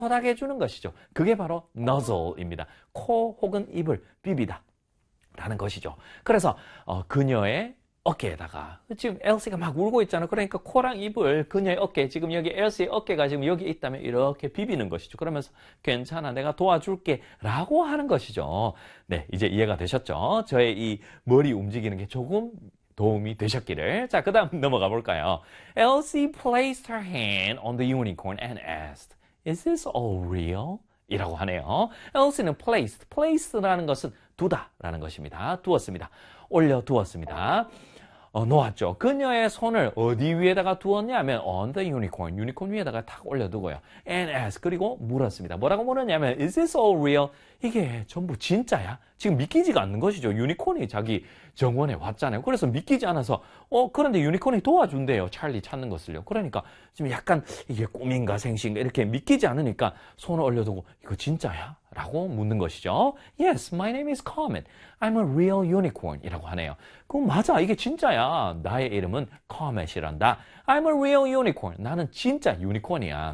시원하게 해주는 것이죠. 그게 바로 nuzzle입니다. 코 혹은 입을 비비다 라는 것이죠. 그래서 그녀의 어깨에다가 지금 엘시가 막 울고 있잖아. 그러니까 코랑 입을 그녀의 어깨, 지금 여기 엘시의 어깨가 지금 여기 있다면 이렇게 비비는 것이죠. 그러면서 괜찮아, 내가 도와줄게 라고 하는 것이죠. 네, 이제 이해가 되셨죠? 저의 이 머리 움직이는 게 조금 도움이 되셨기를. 자, 그 다음 넘어가 볼까요? Elsie placed her hand on the unicorn and asked, Is this all real? 이라고 하네요. Elsie는 place라는 것은 두다라는 것입니다. 두었습니다. 올려두었습니다. 놓았죠. 그녀의 손을 어디 위에다가 두었냐면 on the unicorn, 유니콘 위에다가 탁 올려두고요. And asked, 그리고 물었습니다. 뭐라고 물었냐면 Is this all real? 이게 전부 진짜야? 지금 믿기지가 않는 것이죠. 유니콘이 자기 정원에 왔잖아요. 그래서 믿기지 않아서 그런데 유니콘이 도와준대요. 찰리 찾는 것을요. 그러니까 지금 약간 이게 꿈인가 생시인가 이렇게 믿기지 않으니까 손을 올려두고 이거 진짜야? 라고 묻는 것이죠. Yes, my name is Comet. I'm a real unicorn 이라고 하네요. 그럼 맞아, 이게 진짜야. 나의 이름은 Comet이란다. I'm a real unicorn. 나는 진짜 유니콘이야.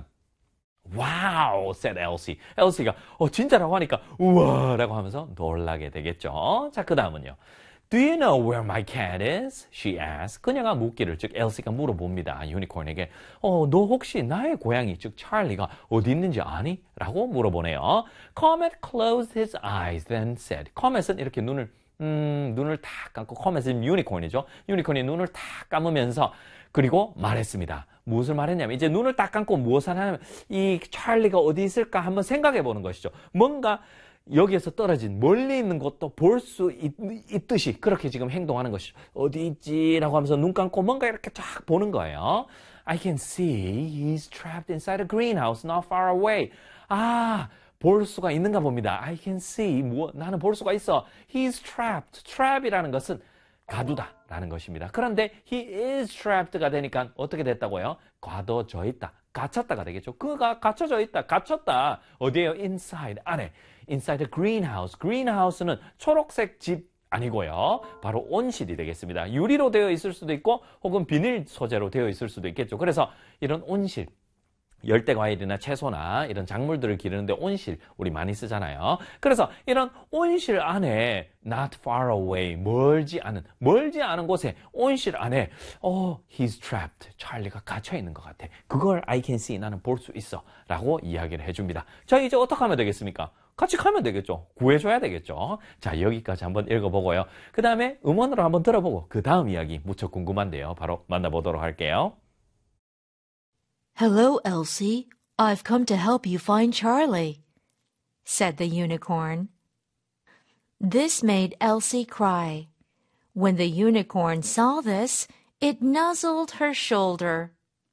Wow, said Elsie. Elsie가 진짜라고 하니까 우와 라고 하면서 놀라게 되겠죠. 자, 그 다음은요. Do you know where my cat is? She asked. 그녀가 묻기를, 즉 엘시가 물어봅니다. 유니콘에게 너 혹시 나의 고양이, 즉 찰리가 어디 있는지 아니? 라고 물어보네요. Comet closed his eyes, then said. Comet은 이렇게 눈을 탁 감고, Comet은 유니콘이죠. 유니콘이 눈을 탁 감으면서 그리고 말했습니다. 무엇을 말했냐면 이제 눈을 딱 감고 무엇을 하냐면 이 찰리가 어디 있을까 한번 생각해 보는 것이죠. 뭔가 여기에서 떨어진 멀리 있는 것도 볼 수 있듯이 그렇게 지금 행동하는 것이죠. 어디 있지라고 하면서 눈 감고 뭔가 이렇게 쫙 보는 거예요. I can see he's trapped inside a greenhouse not far away. 볼 수가 있는가 봅니다. I can see, 나는 볼 수가 있어. He's trapped. trap이라는 것은 가두다라는 것입니다. 그런데 he is trapped가 되니까 어떻게 됐다고요? 가둬져 있다. 갇혔다가 되겠죠. 그가 갇혀져 있다. 갇혔다. 어디에요? inside, 안에. inside a greenhouse. greenhouse는 초록색 집 아니고요. 바로 온실이 되겠습니다. 유리로 되어 있을 수도 있고 혹은 비닐 소재로 되어 있을 수도 있겠죠. 그래서 이런 온실, 열대과일이나 채소나 이런 작물들을 기르는데 온실 우리 많이 쓰잖아요. 그래서 이런 온실 안에 not far away, 멀지 않은 곳에 온실 안에 he's trapped, 찰리가 갇혀 있는 것 같아. 그걸 I can see, 나는 볼 수 있어 라고 이야기를 해줍니다. 자, 이제 어떻게 하면 되겠습니까? 같이 가면 되겠죠. 구해줘야 되겠죠. 자, 여기까지 한번 읽어보고요. 그 다음에 음원으로 한번 들어보고 그 다음 이야기 무척 궁금한데요. 바로 만나보도록 할게요. Hello, Elsie. I've come to help you find Charlie, said the unicorn. This made Elsie cry. When the unicorn saw this, it nuzzled her shoulder.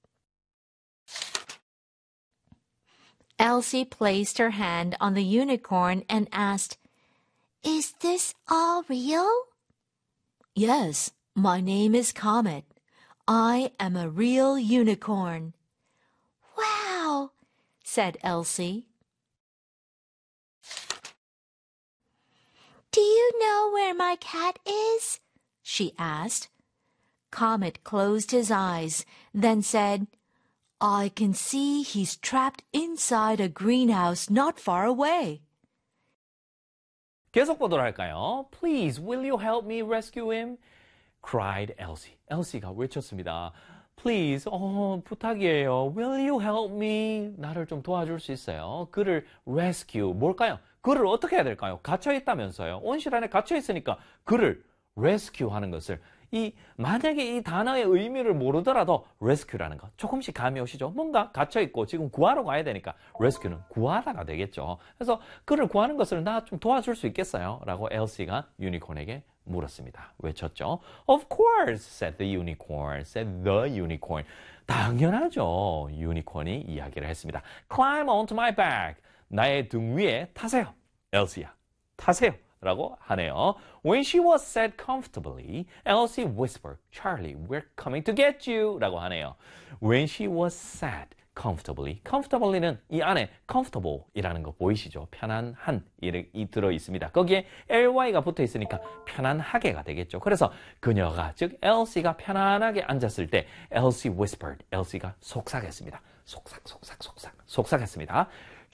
Elsie placed her hand on the unicorn and asked, Is this all real? Yes, my name is Comet. I am a real unicorn. Wow, said Elsie. Do you know where my cat is? She asked. Comet closed his eyes, then said, I can see he's trapped inside a greenhouse not far away. 계속 보도록 할까요? Please, will you help me rescue him? cried Elsie. 엘시가 외쳤습니다. Please, 부탁이에요. Will you help me? 나를 좀 도와줄 수 있어요. 그를 rescue, 뭘까요? 그를 어떻게 해야 될까요? 갇혀있다면서요. 온실 안에 갇혀있으니까 그를 rescue 하는 것을 만약에 이 단어의 의미를 모르더라도 rescue라는 것 조금씩 감이 오시죠? 뭔가 갇혀있고 지금 구하러 가야 되니까 rescue는 구하다가 되겠죠. 그래서 그를 구하는 것을 나 좀 도와줄 수 있겠어요? 라고 엘시가 유니콘에게 물었습니다. 외쳤죠. Of course, said the unicorn. 당연하죠. 유니콘이 이야기를 했습니다. Climb onto my back. 나의 등 위에 타세요. 엘시야, 타세요. 라고 하네요. When she was set comfortably, Elsie whispered, Charlie, we're coming to get you. 라고 하네요. When she was sat comfortably. comfortably는 이 안에 comfortable 이라는 거 보이시죠? 편안한 이 들어있습니다. 거기에 ly가 붙어 있으니까 편안하게가 되겠죠. 그래서 그녀가, 즉 Elsie가 편안하게 앉았을 때 Elsie whispered. Elsie가 속삭였습니다. 속삭했습니다.